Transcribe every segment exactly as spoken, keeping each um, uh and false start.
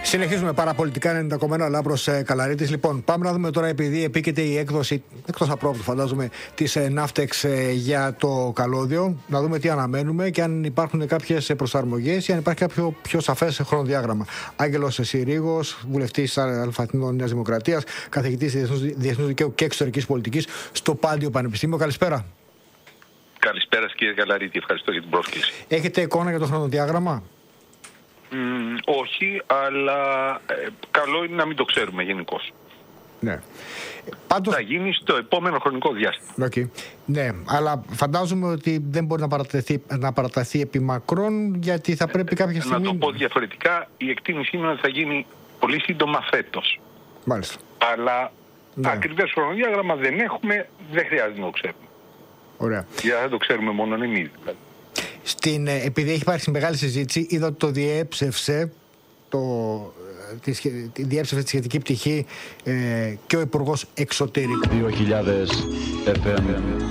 Συνεχίζουμε παραπολιτικά ενενήντα κόμμα ένα Λάμπρος ε, Καλαρίτης. Λοιπόν, πάμε να δούμε τώρα, επειδή επίκειται η έκδοση, εκτός απρόπτου φαντάζομαι, της ε, Ναύτεξ ε, για το καλώδιο. Να δούμε τι αναμένουμε και αν υπάρχουν κάποιες προσαρμογές ή αν υπάρχει κάποιο πιο σαφές χρονοδιάγραμμα. Άγγελος Συρίγος, βουλευτής Αλφαθηνών Νέας Δημοκρατίας, καθηγητής Διεθνούς Δικαίου και Εξωτερικής Πολιτικής στο Πάντιο Πανεπιστήμιο. Καλησπέρα. Καλησπέρα κύριε Καλαρίτη, ευχαριστώ για την πρόσκληση. Έχετε εικόνα για το χρονοδιάγραμμα? Mm, όχι, αλλά ε, καλό είναι να μην το ξέρουμε γενικώς. Ναι. Πάντως... Θα γίνει στο επόμενο χρονικό διάστημα. Okay. Ναι, αλλά φαντάζομαι ότι δεν μπορεί να παρατεθεί, να παραταθεί επί μακρόν, γιατί θα πρέπει κάποια στιγμή... Να το πω διαφορετικά, η εκτίμηση είναι ότι θα γίνει πολύ σύντομα φέτος. Μάλιστα. Αλλά ναι. ακριβές χρονοδιάγραμμα δεν έχουμε, δεν χρειάζεται να το ξέρουμε. Ωραία. Για να το ξέρουμε μόνο εμείς δηλαδή. Στην, επειδή έχει υπάρξει μεγάλη συζήτηση, είδα ότι το διέψευσε, το, τη, τη διέψευσε τη σχετική πτυχή ε, και ο Υπουργός Εξωτερικών. δύο χιλιάδες εφ εμ.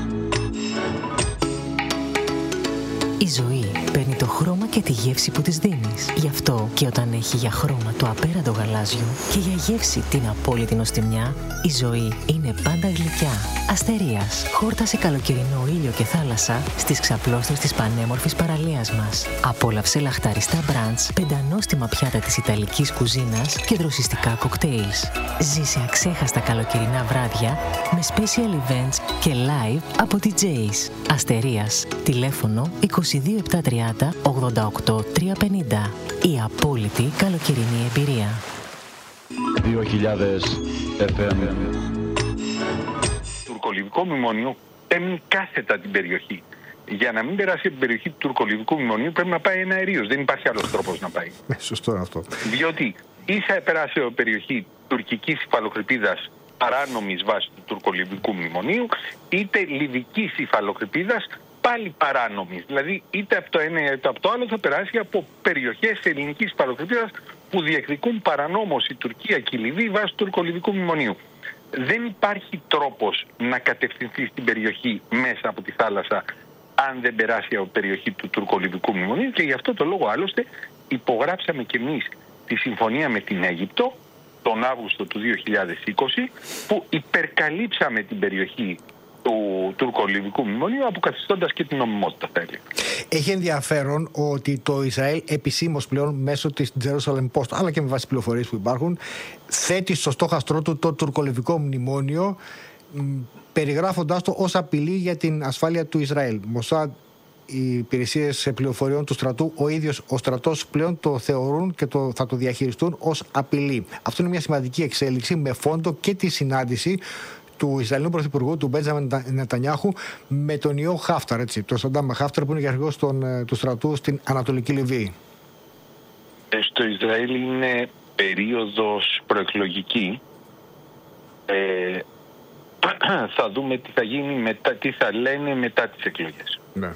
Η ζωή παίρνει το χρώμα και τη γεύση που της δίνεις. Γι' αυτό και όταν έχει για χρώμα το απέραντο γαλάζιο και για γεύση την απόλυτη νοστιμιά, η ζωή είναι πάντα γλυκιά. Αστερίας, χόρτασε καλοκαιρινό ήλιο και θάλασσα στις ξαπλώστρες της πανέμορφης παραλίας μας. Απόλαυσε λαχταριστά μπραντς, πεντανόστιμα πιάτα της Ιταλικής κουζίνας και δροσιστικά κοκτέιλς. Ζήσε αξέχαστα καλοκαιρινά βράδια με special events και live από ντι τζέις. Αστερίας, τηλέφωνο είκοσι δύο επτακόσια τριάντα ογδόντα οκτώ τριακόσια πενήντα. Η απόλυτη καλοκαιρινή εμπειρία. δύο χιλιάδες εφ εμ. Το τουρκολιβικό μνημόνιο παίρνει κάθετα την περιοχή. Για να μην περάσει από την περιοχή του τουρκολιβικού μνημονίου πρέπει να πάει ένα αερίος. Δεν υπάρχει άλλος τρόπος να πάει. Ναι, σωστό είναι αυτό. Διότι ή θα περάσει από περιοχή τουρκικής υφαλοκρηπίδας παράνομης βάσης του τουρκολιβικού μνημονίου, είτε λιβικής υφαλοκρηπίδας πάλι παράνομης. Δηλαδή είτε από το ένα είτε από το άλλο θα περάσει από περιοχές ελληνικής υφαλοκρηπίδας που διεκδικούν παρανόμως η Τουρκία και η Λιβύη βάσει του τουρκολιβικού μνημονίου. Δεν υπάρχει τρόπος να κατευθυνθεί στην περιοχή μέσα από τη θάλασσα αν δεν περάσει από περιοχή του τουρκολιβικού μνημονίου, και γι' αυτό το λόγο άλλωστε υπογράψαμε κι εμείς τη συμφωνία με την Αίγυπτο τον Αύγουστο του δύο χιλιάδες είκοσι, που υπερκαλύψαμε την περιοχή του τουρκολιβικού μνημονίου, αποκαθιστώντας και την νομιμότητα, θα έλεγα. Έχει ενδιαφέρον ότι το Ισραήλ επισήμως πλέον μέσω της Jerusalem Post, αλλά και με βάση πληροφορίες που υπάρχουν, θέτει στο στόχαστρό του το τουρκολιβικό μνημόνιο, περιγράφοντάς το ως απειλή για την ασφάλεια του Ισραήλ. Μοσάντ, οι υπηρεσίες πληροφοριών του στρατού, ο ίδιος ο στρατός πλέον το θεωρούν και το, θα το διαχειριστούν ως απειλή. Αυτό είναι μια σημαντική εξέλιξη, με φόντο και τη συνάντηση του Ισραηλινού Πρωθυπουργού, του Μπέντζαμιν Νετανιάχου, με τον Ιώ Χάφταρ, έτσι, τον Σαντάμ Χάφταρ, που είναι και αρχηγός του στρατού στην Ανατολική Λιβύη. Ε, στο Ισραήλ είναι περίοδος προεκλογική. Ε, θα δούμε τι θα γίνει μετά, τι θα λένε μετά τις εκλογές. Ναι.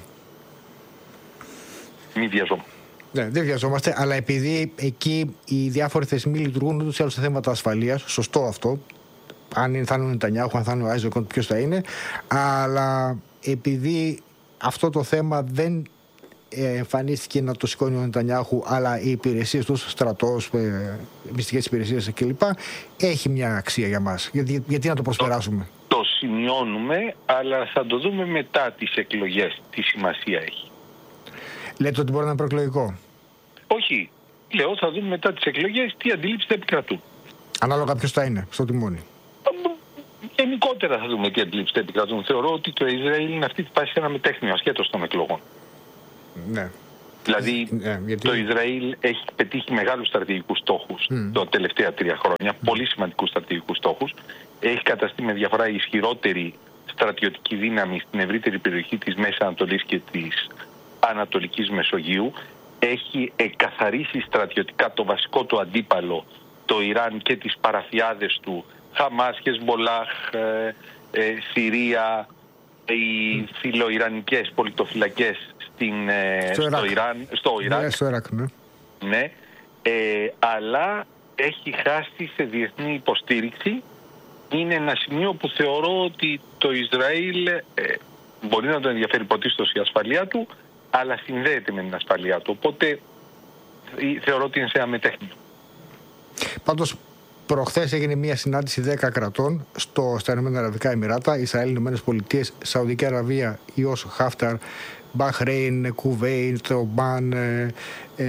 Μην βιαζόμαστε. Ναι, δεν βιαζόμαστε, αλλά επειδή εκεί οι διάφοροι θεσμοί λειτουργούν ούτως ή άλλως σε θέματα ασφαλείας, σωστό αυτό, αν θα είναι ο Νετανιάχου, αν θα είναι ο Άιζεκον, ποιος θα είναι, αλλά επειδή αυτό το θέμα δεν εμφανίστηκε να το σηκώνει ο Νετανιάχου, αλλά οι υπηρεσίες του, στρατός, μυστικές υπηρεσίες κλπ, έχει μια αξία για μας. Γιατί, γιατί να το προσπεράσουμε. Το, το σημειώνουμε, αλλά θα το δούμε μετά τις εκλογές, τι σημασία έχει. Λέτε ότι μπορεί να είναι προεκλογικό? Όχι. Λέω θα δούμε μετά τις εκλογές τι αντίληψη θα επικρατούν. Ανάλογα ποιος θα είναι στο τιμόνι. Γενικότερα θα δούμε τι αντίληψη θα επικρατούν. Θεωρώ ότι το Ισραήλ είναι αυτή τη φάση ένα μετέχνιο ασχέτως των εκλογών. Ναι. Δηλαδή ναι, γιατί... το Ισραήλ έχει πετύχει μεγάλους στρατηγικούς στόχους mm. τα τελευταία τρία χρόνια, mm. πολύ σημαντικούς στρατηγικούς στόχους. Έχει καταστεί με διαφορά ισχυρότερη στρατιωτική δύναμη στην ευρύτερη περιοχή της Μέσης Ανατολής και της Ανατολικής Μεσογείου. Έχει εκαθαρίσει στρατιωτικά το βασικό του αντίπαλο, το Ιράν, και τις παραφιάδες του, Χαμάς, Χεσμολάχ, ε, ε, Συρία, οι φιλοϊρανικές πολιτοφυλακές στην, ε, στο, στο Ιράν, στο Ιράκ. Ναι, στο Ιράκ, ναι. Ναι, ε, αλλά έχει χάσει σε διεθνή υποστήριξη. Είναι ένα σημείο που θεωρώ ότι το Ισραήλ ε, μπορεί να τον ενδιαφέρει πρωτίστως η ασφαλεία του, αλλά συνδέεται με την ασφαλεία του. Οπότε θεωρώ ότι είναι σε αμετέχνιο. Πάντως, προχθές έγινε μια συνάντηση δέκα κρατών στο, στα Ηνωμένα Αραβικά Εμιράτα, Ισραήλ, Ηνωμένες Πολιτείες, Σαουδική Αραβία, Ιος Χάφταρ, Μπαχρέιν, Κουβέιτ, Ομπάν, ε, ε,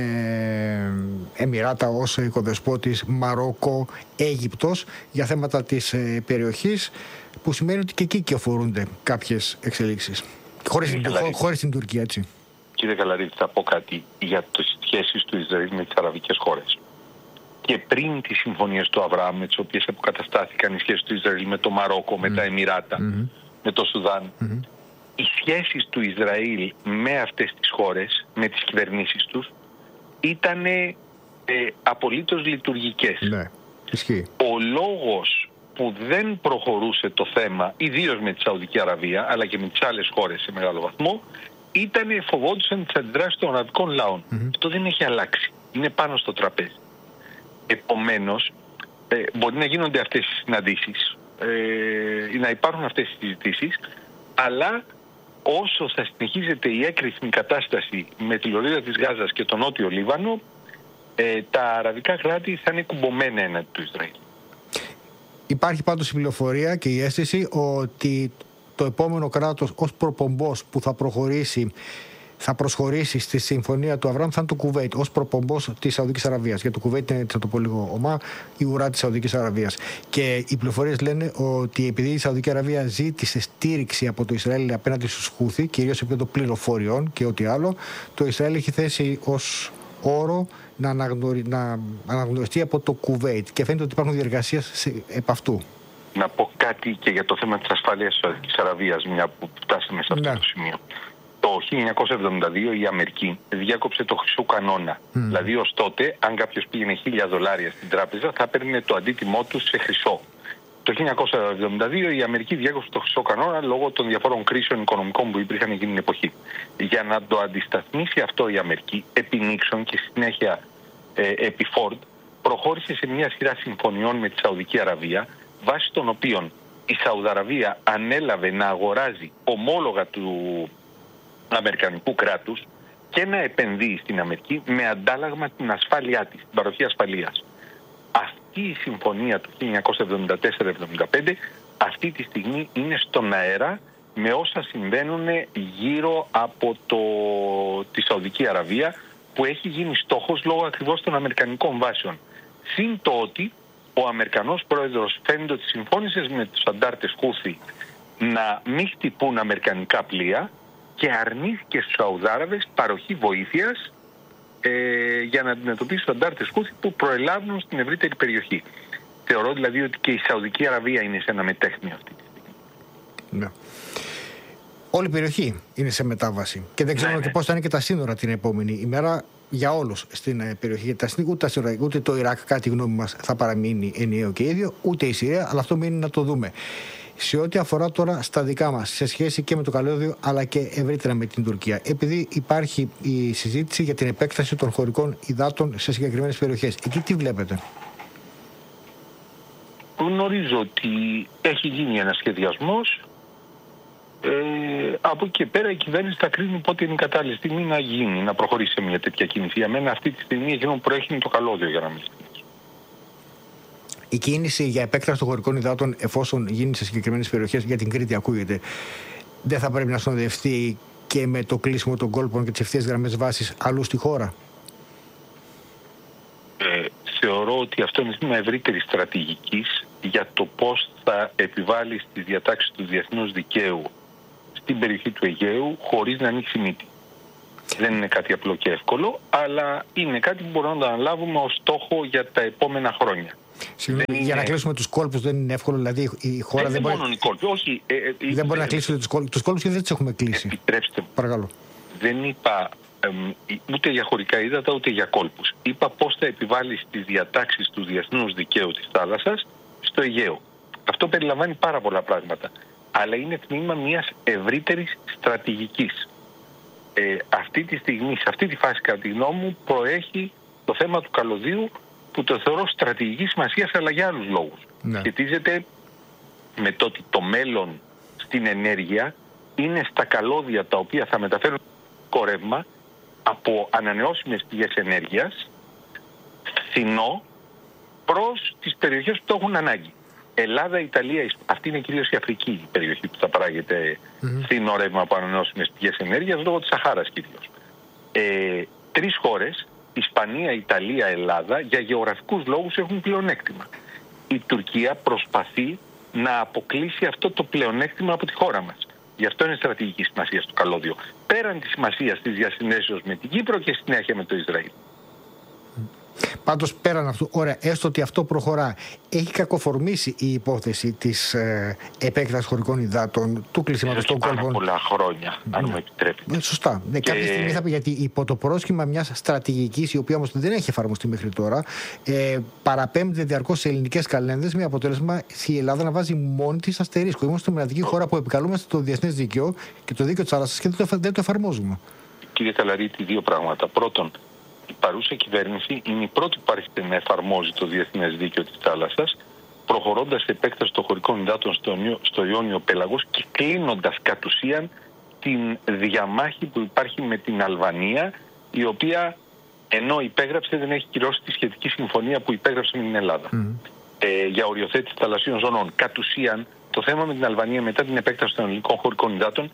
Εμιράτα ως οικοδεσπότης, Μαρόκο, Αίγυπτος, για θέματα της ε, περιοχής, που σημαίνει ότι και εκεί κυοφορούνται κάποιες εξελίξεις. Χωρίς, χω, χωρίς την Τουρκία, έτσι. Κύριε Καλαρίδη, θα πω κάτι για τις σχέσεις του Ισραήλ με τις αραβικές χώρες. Και πριν τις συμφωνίες του Αβραάμ, με τις οποίες αποκαταστάθηκαν οι σχέσεις του Ισραήλ με το Μαρόκο, mm. με τα Εμιράτα, mm-hmm. με το Σουδάν, mm-hmm. οι σχέσεις του Ισραήλ με αυτές τις χώρες, με τις κυβερνήσεις τους, ήταν ε, απολύτως λειτουργικές. Ναι, ισχύει. Ο λόγος που δεν προχωρούσε το θέμα, ιδίως με τη Σαουδική Αραβία, αλλά και με τις άλλες χώρες σε μεγάλο βαθμό, ήταν φοβόντουσαν τις αντιδράσεις των αραβικών λαών. Mm-hmm. Αυτό δεν έχει αλλάξει. Είναι πάνω στο τραπέζι. Επομένως, ε, μπορεί να γίνονται αυτές οι συναντήσεις, ε, να υπάρχουν αυτές οι συζητήσεις, αλλά όσο θα συνεχίζεται η έκρηθμη κατάσταση με τη λωρίδα της Γάζας και τον Νότιο Λίβανο, ε, τα αραβικά κράτη θα είναι κουμπωμένα έναντι του Ισραήλ. Υπάρχει πάντως η πληροφορία και η αίσθηση ότι το επόμενο κράτος ως προπομπός που θα προχωρήσει, θα προσχωρήσει στη συμφωνία του Αβραάμ θα είναι το Κουβέιτ, ως προπομπός της Σαουδικής Αραβίας. Γιατί το Κουβέιτ είναι, θα το πω λίγο ομά, η ουρά της Σαουδικής Αραβίας. Και οι πληροφορίες λένε ότι επειδή η Σαουδική Αραβία ζήτησε στήριξη από το Ισραήλ απέναντι στους Χούθι, κυρίως σε επίπεδο πληροφοριών και ό,τι άλλο, το Ισραήλ έχει θέσει ως όρο να, αναγνωρι... να αναγνωριστεί από το Κουβέιτ. Και φαίνεται ότι υπάρχουν διεργασίες σε... επ' αυτού. Να πω κάτι και για το θέμα της ασφάλειας της Σαουδικής Αραβίας, μια που φτάσαμε σε αυτό ναι. το σημείο. Το χίλια εννιακόσια εβδομήντα δύο η Αμερική διάκοψε το χρυσό κανόνα. Mm. Δηλαδή ως τότε, αν κάποιος πήγαινε χίλια δολάρια στην τράπεζα, θα παίρνει το αντίτιμό του σε χρυσό. Το χίλια εννιακόσια εβδομήντα δύο η Αμερική διάκοψε το χρυσό κανόνα λόγω των διαφόρων κρίσεων οικονομικών που υπήρχαν εκείνη την εποχή. Για να το αντισταθμίσει αυτό η Αμερική, επί Νίξον και συνέχεια ε, επί Φόρντ, προχώρησε σε μια σειρά συμφωνιών με τη Σαουδική Αραβία, βάσει των οποίων η Σαουδαραβία ανέλαβε να αγοράζει ομόλογα του αμερικανικού κράτους και να επενδύει στην Αμερική με αντάλλαγμα την ασφάλειά της, την παροχή ασφαλείας. Αυτή η συμφωνία του χίλια εννιακόσια εβδομήντα τέσσερα εβδομήντα πέντε αυτή τη στιγμή είναι στον αέρα με όσα συμβαίνουν γύρω από το, τη Σαουδική Αραβία, που έχει γίνει στόχος λόγω ακριβώς των αμερικανικών βάσεων. Συν το ότι ο Αμερικανός πρόεδρος φαίνεται ότι συμφώνησε με τους αντάρτες Χούθι να μην χτυπούν αμερικανικά πλοία και αρνήθηκε στους Σαουδάραβες παροχή βοήθειας ε, για να αντιμετωπίσει τους αντάρτες Χούθι που προελάβουν στην ευρύτερη περιοχή. Θεωρώ δηλαδή ότι και η Σαουδική Αραβία είναι σε ένα μετέχνιο αυτή τη στιγμή. Ναι. Όλη η περιοχή είναι σε μετάβαση και δεν ξέρουμε ναι, ναι. και πώς θα είναι και τα σύνορα την επόμενη ημέρα για όλους στην περιοχή. Γιατί ούτε, τα σύνορα, ούτε το Ιράκ, κάτι γνώμη μας, θα παραμείνει ενιαίο και ίδιο, ούτε η Συρία, αλλά αυτό μείνει να το δούμε. Σε ό,τι αφορά τώρα στα δικά μας, σε σχέση και με το καλώδιο αλλά και ευρύτερα με την Τουρκία, επειδή υπάρχει η συζήτηση για την επέκταση των χωρικών υδάτων σε συγκεκριμένες περιοχές, εκεί τι βλέπετε? Γνωρίζω ότι έχει γίνει ένας σχεδιασμός. Ε, από εκεί και πέρα η κυβέρνηση θα κρίνει πότε είναι η κατάλληλη στιγμή να γίνει, να προχωρήσει σε μια τέτοια κίνηση. Για μένα αυτή τη στιγμή εκείνο που προέχει είναι το καλώδιο, για να μην στείλει. Η κίνηση για επέκταση των χωρικών υδάτων, εφόσον γίνει σε συγκεκριμένες περιοχές, για την Κρήτη ακούγεται, δεν θα πρέπει να συνοδευτεί και με το κλείσιμο των κόλπων και τις ευθείες γραμμές βάσης αλλού στη χώρα? Ε, θεωρώ ότι αυτό είναι μια ευρύτερη στρατηγικής για το πώς θα επιβάλλει τις διατάξεις του διεθνούς δικαίου στην περιοχή του Αιγαίου χωρίς να ανοίξει μύτη. Δεν είναι κάτι απλό και εύκολο, αλλά είναι κάτι που μπορούμε να το αναλάβουμε ως στόχο για τα επόμενα χρόνια. Συγγνώμη, για είναι... να κλείσουμε τους κόλπους δεν είναι εύκολο, δηλαδή η χώρα δεν, δεν μπορεί... μόνο οι κόλποι, όχι... Ε, ε, δεν ε, μπορεί ε, να κλείσει τους κόλπους, τους κόλπους και δεν τις έχουμε κλείσει. Επιτρέψτε μου. Παρακαλώ. Δεν είπα ε, ούτε για χωρικά ύδατα ούτε για κόλπους. Είπα πώς θα επιβάλλει τις διατάξεις του διεθνούς δικαίου της θάλασσας στο Αιγαίο. Αυτό περιλαμβάνει πάρα πολλά πράγματα, αλλά είναι τμήμα μιας ευρύτερης στρατηγικής. Ε, αυτή τη στιγμή, σε αυτή τη φάση κατά τη γνώμη μου, προέχει το θέμα του καλωδίου, που το θεωρώ στρατηγική σημασία, αλλά για άλλους λόγους. Ναι. Σχετίζεται με το ότι το μέλλον στην ενέργεια είναι στα καλώδια τα οποία θα μεταφέρουν ρεύμα από ανανεώσιμες πηγές ενέργειας, φθηνό προς τις περιοχές που το έχουν ανάγκη. Ελλάδα, Ιταλία, αυτή είναι κυρίως η Αφρική η περιοχή που θα παράγεται mm-hmm. φθινό από ανανεώσιμες πηγές ενέργειας λόγω της Σαχάρας κυρίως. Ε, τρεις χώρες, Ισπανία, Ιταλία, Ελλάδα, για γεωγραφικούς λόγους έχουν πλεονέκτημα. Η Τουρκία προσπαθεί να αποκλείσει αυτό το πλεονέκτημα από τη χώρα μας. Γι' αυτό είναι στρατηγική σημασία στο καλώδιο. Πέραν της σημασίας της διασυνδέσεως με την Κύπρο και συνέχεια με το Ισραήλ. Πάντως πέραν αυτού, ωραία, έστω ότι αυτό προχωρά, έχει κακοφορμήσει η υπόθεση της ε, επέκτασης χωρικών υδάτων, του κλεισίματος των κόλπων. Πάρα πολλά χρόνια, αν μου επιτρέπετε. Ε, σωστά. Ναι, και... Κάποια στιγμή θα πει, γιατί υπό το πρόσχημα μιας στρατηγικής, η οποία όμως δεν έχει εφαρμοστεί μέχρι τώρα, ε, παραπέμπεται διαρκώς σε ελληνικές καλένδες, με αποτέλεσμα η Ελλάδα να βάζει μόνη της αστερίσκο. Είμαστε η μοναδική χώρα που επικαλούμαστε το διεθνές δίκαιο και το δίκαιο της θάλασσας και δεν το, δεν το εφαρμόζουμε. Κύριε Καλαρίτη, δύο πράγματα. Πρώτον, η παρούσα κυβέρνηση είναι η πρώτη που άρχισε να εφαρμόζει το διεθνές δίκαιο της θάλασσας, προχωρώντας σε επέκταση των χωρικών υδάτων στο, στο Ιόνιο Πέλαγος και κλείνοντας κατ' ουσίαν την διαμάχη που υπάρχει με την Αλβανία, η οποία ενώ υπέγραψε δεν έχει κυρώσει τη σχετική συμφωνία που υπέγραψε με την Ελλάδα mm. ε, για οριοθέτηση θαλασσίων ζωνών. Κατ' ουσίαν το θέμα με την Αλβανία μετά την επέκταση των ελληνικών χωρικών υδάτων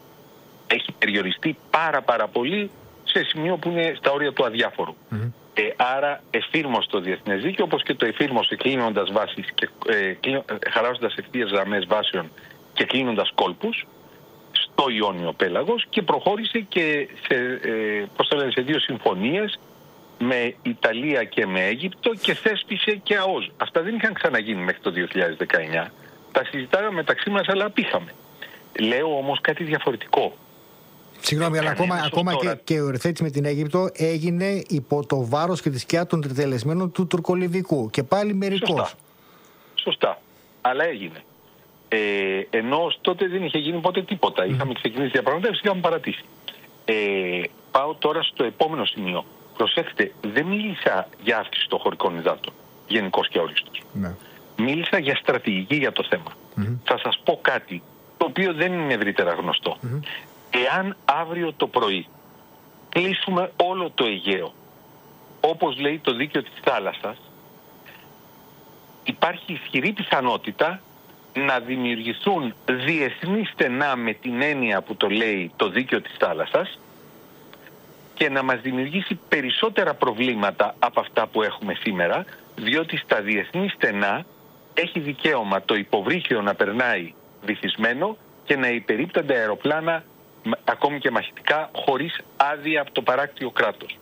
έχει περιοριστεί πάρα πάρα πολύ σε σημείο που είναι στα όρια του αδιάφορου. Mm-hmm. Ε, άρα εφήρμοσε το διεθνές δίκαιο, όπως και το εφήρμοσε κλείνοντας βάσεις και ε, κλείνω, χαράζοντας ευθείες γραμμές βάσεων και κλείνοντας κόλπους στο Ιόνιο Πέλαγος και προχώρησε και σε, ε, πώς το λένε, σε δύο συμφωνίες με Ιταλία και με Αίγυπτο και θέσπισε και ΑΟΣ. Αυτά δεν είχαν ξαναγίνει μέχρι το δύο χιλιάδες δεκαεννιά. Τα συζητάγαμε μεταξύ μας, αλλά απήχαμε. Λέω όμως κάτι διαφορετικό. Συγγνώμη, αλλά ακόμα, ακόμα και, και η οριοθέτηση με την Αίγυπτο έγινε υπό το βάρος και τη σκιά των τριτελεσμένων του τουρκολιβικού. Και πάλι μερικώς. Σωστά. Σωστά. Αλλά έγινε. Ε, ενώ τότε δεν είχε γίνει ποτέ τίποτα. Mm. Είχαμε ξεκινήσει διαπραγματεύσεις και είχαμε παρατήσει. Ε, πάω τώρα στο επόμενο σημείο. Προσέξτε, δεν μίλησα για αύξηση των χωρικών υδάτων, γενικώς και όριστος. Mm. Μίλησα για στρατηγική για το θέμα. Mm. Θα σας πω κάτι το οποίο δεν είναι ευρύτερα γνωστό. Mm. Εάν αύριο το πρωί κλείσουμε όλο το Αιγαίο, όπως λέει το δίκαιο της θάλασσας, υπάρχει ισχυρή πιθανότητα να δημιουργηθούν διεθνή στενά με την έννοια που το λέει το δίκαιο της θάλασσας και να μας δημιουργήσει περισσότερα προβλήματα από αυτά που έχουμε σήμερα, διότι στα διεθνή στενά έχει δικαίωμα το υποβρύχιο να περνάει βυθισμένο και να υπερίπτανται αεροπλάνα ακόμη και μαχητικά, χωρίς άδεια από το παράκτιο κράτος.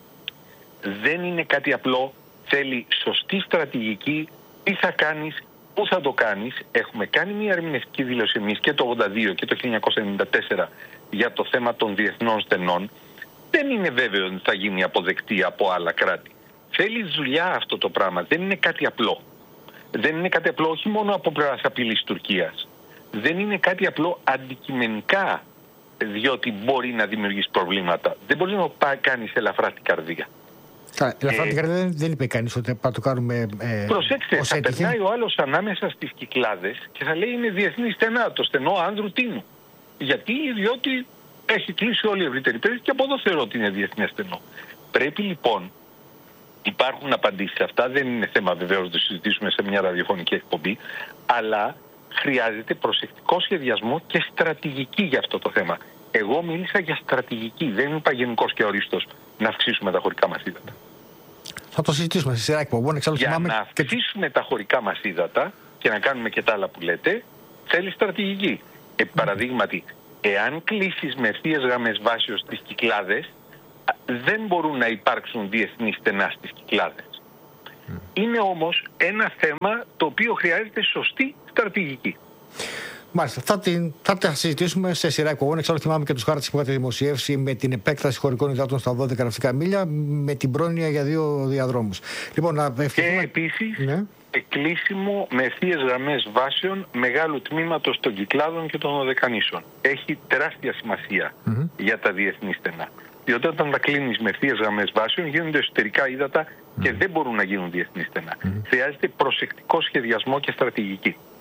Δεν είναι κάτι απλό, θέλει σωστή στρατηγική, τι θα κάνεις, πού θα το κάνεις. Έχουμε κάνει μια ερμηνευτική δήλωση εμείς και το ογδόντα δύο και το χίλια εννιακόσια ενενήντα τέσσερα για το θέμα των διεθνών στενών. Δεν είναι βέβαιο ότι θα γίνει αποδεκτή από άλλα κράτη. Θέλει δουλειά αυτό το πράγμα, δεν είναι κάτι απλό. Δεν είναι κάτι απλό όχι μόνο από πλευράς απειλής Τουρκίας. Δεν είναι κάτι απλό αντικειμενικά, διότι μπορεί να δημιουργήσει προβλήματα. Δεν μπορεί να το κάνεις ελαφρά την καρδία. Καλά, ελαφρά την καρδία δεν, δεν είπε κανείς ότι θα το κάνουμε. Ε, προσέξτε, θα έτυχε. Περνάει ο άλλος ανάμεσα στις Κυκλάδες και θα λέει είναι διεθνή στενά, το στενό Άνδρου Τίνου. Γιατί, διότι έχει κλείσει όλη η ευρύτερη περιοχή και από εδώ θεωρώ ότι είναι διεθνές στενό. Πρέπει λοιπόν, υπάρχουν απαντήσεις σε αυτά, δεν είναι θέμα βεβαίως να το συζητήσουμε σε μια ραδιοφωνική εκπομπή, αλλά χρειάζεται προσεκτικό σχεδιασμό και στρατηγική για αυτό το θέμα. Εγώ μίλησα για στρατηγική, δεν είπα γενικός και ορίστος να αυξήσουμε τα χωρικά μας ύδατα. Θα το συζητήσουμε σε σειρά εκπομπών. Για να αυξήσουμε και... τα χωρικά μας ύδατα και να κάνουμε και τα άλλα που λέτε, θέλει στρατηγική. Ε, παραδείγματι, εάν κλείσεις με ευθείες γραμμές βάσεως στις Κυκλάδες, δεν μπορούν να υπάρξουν διεθνείς στενά στις Κυκλάδες. Mm. Είναι όμως ένα θέμα το οποίο χρειάζεται σωστή στρατηγική. Μάλιστα. Θα, την, θα τα συζητήσουμε σε σειρά εκπομπών. Εξάλλου θυμάμαι και τους χάρτες που είχατε δημοσιεύσει με την επέκταση χωρικών υδάτων στα δώδεκα ναυτικά μίλια, με την πρόνοια για δύο διαδρόμους. Λοιπόν, να ευχηθούμε... Και επίσης, ναι, κλείσιμο με ευθείες γραμμές βάσεων μεγάλου τμήματος των Κυκλάδων και των Οδεκανήσων. Έχει τεράστια σημασία mm-hmm. για τα διεθνή στενά. Διότι όταν τα κλείνεις με ευθείες γραμμές βάσεων γίνονται εσωτερικά ύδατα mm-hmm. και δεν μπορούν να γίνουν διεθνή στενά. Mm-hmm. Χρειάζεται προσεκτικό σχεδιασμό και στρατηγική.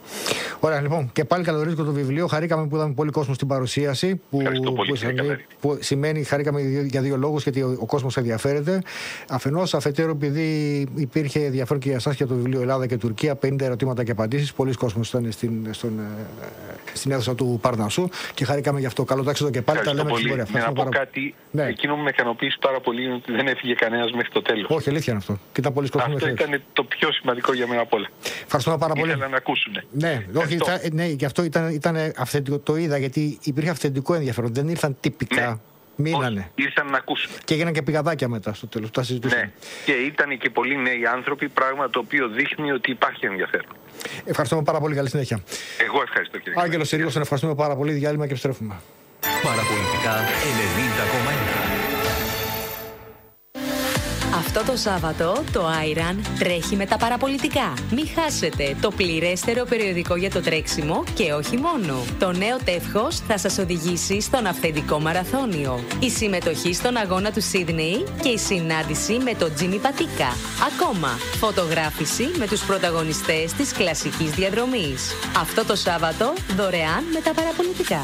Ωραία, λοιπόν, και πάλι καλωσορίζω το βιβλίο. Χαρήκαμε που είδαμε πολύ κόσμο στην παρουσίαση. Που, πολύ, που, που, που σημαίνει χαρήκαμε για δύο λόγους, γιατί ο, ο κόσμος ενδιαφέρεται. Αφενός, αφετέρου, επειδή υπήρχε ενδιαφέρον και για εσάς για το βιβλίο Ελλάδα και Τουρκία, πενήντα ερωτήματα και απαντήσεις. Πολλοί κόσμος ήταν στην, στον, στην αίθουσα του Παρνασσού και χαρήκαμε γι' αυτό. Καλό τάξιδο και πάλι. Τα λέμε στην πορεία. Να πω κάτι, ναι. Εκείνο που με ικανοποίησε πάρα πολύ είναι ότι δεν έφυγε κανένας μέχρι το τέλος. Όχι, αλήθεια είναι αυτό. Και πολύ αυτό ήταν το πιο σημαντικό για μένα απ' όλα. Ευχαριστούμε πάρα πολύ. Ήθελα να ακούσουν. Ναι, όχι, θα, ναι, γι' αυτό ήταν, ήταν αυθεντικό, το είδα, γιατί υπήρχε αυθεντικό ενδιαφέρον. Δεν ήρθαν τυπικά. Ναι. Μείνανε. Όχι, ήρθαν να ακούσουν. Και έγιναν και πηγαδάκια μετά στο τέλος. Τα συζητούσαν. Ναι. Και ήταν και πολλοί νέοι άνθρωποι, πράγμα το οποίο δείχνει ότι υπάρχει ενδιαφέρον. Ευχαριστούμε πάρα πολύ. Καλή συνέχεια. Εγώ ευχαριστώ, κύριε. Άγγελος Συρίγος, τον ευχαριστούμε πάρα πολύ. Διάλειμμα και επιστρέφουμε. Παραπολιτικά ενενήντα κόμμα ένα. Αυτό το Σάββατο το Άιραν τρέχει με τα παραπολιτικά. Μην χάσετε το πληρέστερο περιοδικό για το τρέξιμο και όχι μόνο. Το νέο τεύχος θα σας οδηγήσει στον αυθεντικό μαραθώνιο. Η συμμετοχή στον αγώνα του Σίδνεϊ και η συνάντηση με τον Τζίμι Πατίκα. Ακόμα, φωτογράφηση με τους πρωταγωνιστές της κλασικής διαδρομής. Αυτό το Σάββατο δωρεάν με τα παραπολιτικά.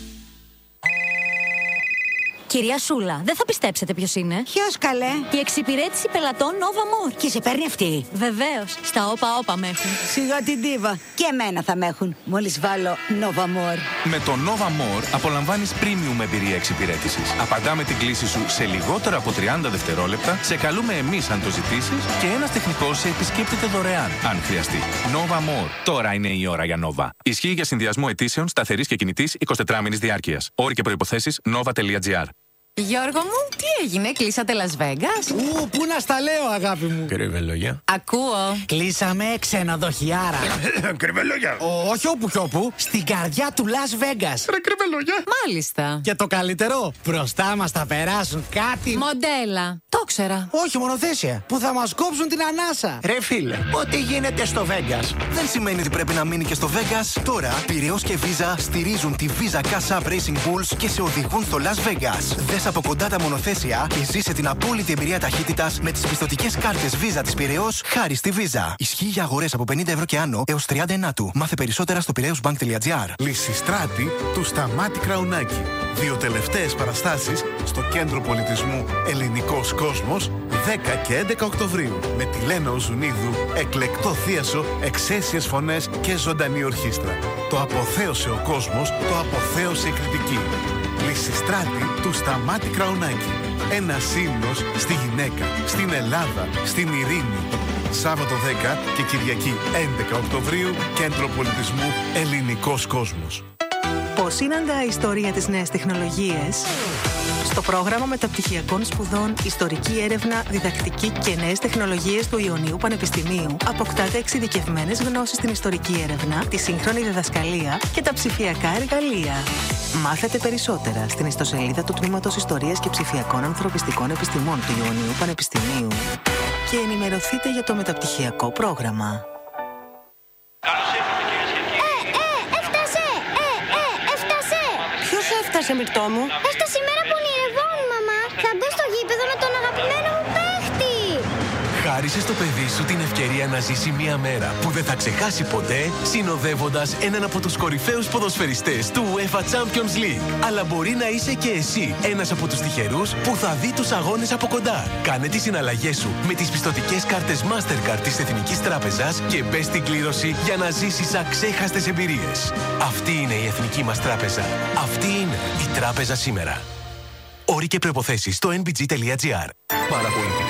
Κυρία Σούλα, δεν θα πιστέψετε ποιος είναι. Ποιος, καλέ? Η εξυπηρέτηση πελατών Nova More. Και σε παίρνει αυτή? Βεβαίως. Στα όπα όπα με έχουν. Σιγά την τίβα. Και εμένα θα με έχουν. Μόλις βάλω Nova More. Με το Nova More απολαμβάνεις premium εμπειρία εξυπηρέτησης. Απαντάμε την κλήση σου σε λιγότερο από τριάντα δευτερόλεπτα, σε καλούμε εμείς αν το ζητήσεις και ένας τεχνικός σε επισκέπτεται δωρεάν, αν χρειαστεί. Nova More. Τώρα είναι η ώρα για Nova. Ισχύει για συνδυασμό αιτήσεων σταθερής και κινητής εικοσιτετράμηνης διάρκειας. Όροι και προϋποθέσεις nova τελεία gr. Γιώργο μου, τι έγινε, κλείσατε Las Vegas? Ου, πού να στα λέω, αγάπη μου. Κρυβελόγια. Ακούω. Κλείσαμε ξενοδοχιάρα. Κρυβελόγια. Όχι όπου κι όπου, στην καρδιά του Las Vegas. Ρε κρυβελόγια. Μάλιστα. Και το καλύτερο, μπροστά μας θα περάσουν κάτι. Μοντέλα. Το ξέρα. Όχι, μονοθέσια. Που θα μας κόψουν την ανάσα. Ρε φίλε, ό,τι γίνεται στο Vegas δεν σημαίνει ότι πρέπει να μείνει και στο Vegas. Τώρα, Πειραιώς και Visa στηρίζουν τη Visa Cash App Racing Bulls και σε οδηγούν στο Las Vegas. Δες από κοντά τα μονοθέσια και ζήσε την απόλυτη εμπειρία ταχύτητας με τις πιστωτικές κάρτες Visa της Πειραιώς χάρη στη Visa. Ισχύει για αγορές από πενήντα ευρώ και άνω έως τριάντα ενάτου. Μάθε περισσότερα στο πειραιώσbank τελεία gr. Λυσιστράτη του Σταμάτη Κραουνάκη. Δύο τελευταίες παραστάσεις στο Κέντρο Πολιτισμού Ελληνικός Κόσμος δέκα και έντεκα Οκτωβρίου. Με τη Λένα Οζουνίδου, εκλεκτό θίασο, εξαίσιες φωνές και ζωντανή ορχήστρα. Το αποθέωσε ο κόσμος, το αποθέωσε η κριτική. Λυσιστράτη του Σταμάτη Κραουνάκη. Ένας ύμνος στη γυναίκα, στην Ελλάδα, στην ειρήνη. Σάββατο δέκα και Κυριακή έντεκα Οκτωβρίου, Κέντρο Πολιτισμού Ελληνικός Κόσμος. Πώς συναντά η ιστορία τις νέες τεχνολογίες? Στο πρόγραμμα μεταπτυχιακών σπουδών Ιστορική έρευνα, διδακτική και νέες τεχνολογίες του Ιωνίου Πανεπιστημίου αποκτάτε εξειδικευμένες γνώσεις στην ιστορική έρευνα, τη σύγχρονη διδασκαλία και τα ψηφιακά εργαλεία. Μάθετε περισσότερα στην ιστοσελίδα του Τμήματος Ιστορίας και Ψηφιακών Ανθρωπιστικών Επιστημών του Ιωνίου Πανεπιστημίου και ενημερωθείτε για το μεταπτυχιακό πρόγραμμα. Έφτασε, Μυρτώ μου. Έφτασε η μέρα που ονειρευόμουν, μαμά. Θα μπω στο γήπεδο με τον αγαπημένο μου παίχτη. Χάρισε στο παιδί σου την ευκαιρία να ζήσει μια μέρα που δεν θα ξεχάσει ποτέ, συνοδεύοντας έναν από τους κορυφαίους ποδοσφαιριστές του UEFA Champions League. Αλλά μπορεί να είσαι και εσύ ένας από τους τυχερούς που θα δει τους αγώνες από κοντά. Κάνε τις συναλλαγές σου με τις πιστωτικές κάρτες Mastercard της Εθνικής Τράπεζας και μπες στην κλήρωση για να ζήσεις αξέχαστες εμπειρίες. Αυτή είναι η Εθνική μας Τράπεζα. Αυτή είναι η Τράπεζα σήμερα. Όροι και προϋποθέσεις στο εν μπι τζι τελεία τζι αρ. Παραπολιτικά.